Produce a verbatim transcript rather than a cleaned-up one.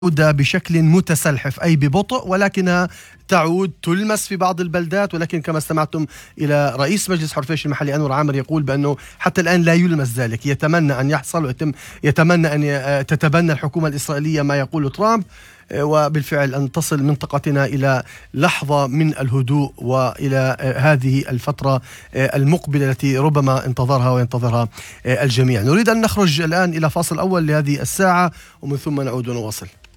بشكل متسلحف أي ببطء، ولكنها تعود تلمس في بعض البلدات. ولكن كما استمعتم إلى رئيس مجلس حرفيش المحلي أنور عامر يقول بأنه حتى الآن لا يلمس ذلك، يتمنى أن يحصل ويتم يتمنى أن تتبنى الحكومة الإسرائيلية ما يقوله ترامب، وبالفعل أن تصل منطقتنا إلى لحظة من الهدوء وإلى هذه الفترة المقبلة التي ربما انتظرها وينتظرها الجميع. نريد أن نخرج الآن إلى فاصل أول لهذه الساعة ومن ثم نعود ونواصل.